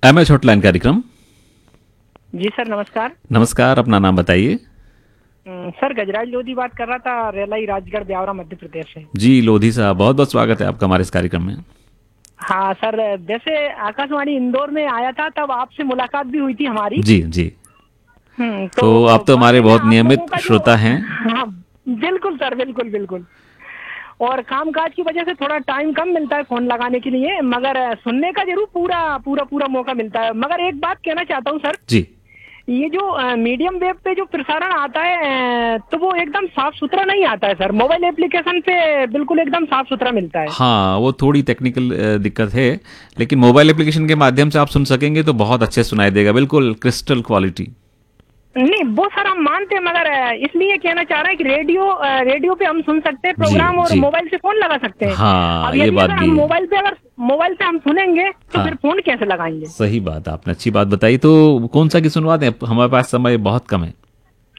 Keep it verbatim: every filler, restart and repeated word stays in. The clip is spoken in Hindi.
एम एच हॉटलाइन कार्यक्रम। जी सर, नमस्कार। नमस्कार, अपना नाम बताइए। हम्म, सर गजराज लोधी बात कर रहा था, रेलाई राजगढ़ ब्यावरा मध्य प्रदेश से। जी लोधी साहब, बहुत बहुत स्वागत है आपका हमारे इस कार्यक्रम में। हाँ सर, जैसे आकाशवाणी इंदौर में आया था तब आपसे मुलाकात भी हुई थी हमारी। जी जी। हम्म तो तो आप तो हमारे वाकई में बहुत आप लोगों नियमित का जो श्रोता हैं। हाँ बिल्कुल सर, बिल्कुल बिल्कुल। और कामकाज की वजह से थोड़ा टाइम कम मिलता है फोन लगाने के लिए, मगर सुनने का जरूर पूरा पूरा पूरा मौका मिलता है। मगर एक बात कहना चाहता हूँ सर, जी ये जो अ, मीडियम वेव पे जो प्रसारण आता है, अ, तो वो एकदम साफ सुथरा नहीं आता है सर। मोबाइल एप्लीकेशन पे बिल्कुल एकदम साफ सुथरा मिलता है। हाँ, वो थोड़ी टेक्निकल अ, दिक्कत है, लेकिन मोबाइल एप्लीकेशन के माध्यम से आप सुन सकेंगे तो बहुत अच्छे सुनाई देगा, बिल्कुल क्रिस्टल क्वालिटी। नहीं वो सर हम मानते हैं, मगर अ, इसलिए कहना चाह रहा है कि रेडियो अ, रेडियो पे हम सुन सकते हैं जी प्रोग्राम, और जी। मोबाइल से फोन लगा सकते हैं। हाँ, अब ये यदि बात अगर भी हम है। मोबाइल पे अगर मोबाइल पे हम सुनेंगे तो हाँ, फिर फोन कैसे लगाएंगे? सही बात, आपने अच्छी बात बताई। तो कौन सा की सुनवा दें, हमारे पास समय बहुत कम है।